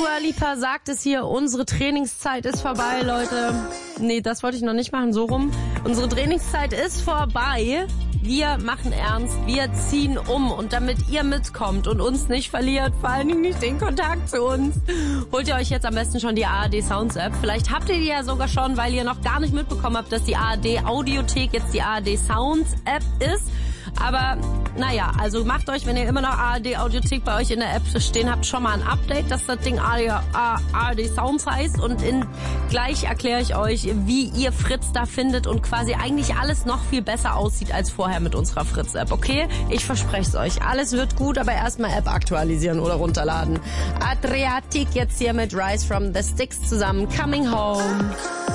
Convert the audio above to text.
Dua Lipa sagt es hier, unsere Trainingszeit ist vorbei, Leute. Nee, das wollte ich noch nicht machen, so rum. Unsere Trainingszeit ist vorbei. Wir machen ernst, wir ziehen um und damit ihr mitkommt und uns nicht verliert, vor allen Dingen nicht den Kontakt zu uns, holt ihr euch jetzt am besten schon die ARD Sounds App. Vielleicht habt ihr die ja sogar schon, weil ihr noch gar nicht mitbekommen habt, dass die ARD Audiothek jetzt die ARD Sounds App ist. Aber naja, also macht euch, wenn ihr immer noch ARD Audiothek bei euch in der App stehen habt, schon mal ein Update, dass das Ding ARD Sounds heißt und gleich erkläre ich euch, wie ihr Fritz da findet und quasi eigentlich alles noch viel besser aussieht als vorher mit unserer Fritz-App, okay? Ich verspreche es euch, alles wird gut, aber erstmal App aktualisieren oder runterladen. Adriatic jetzt hier mit Rise from the Sticks zusammen, Coming Home.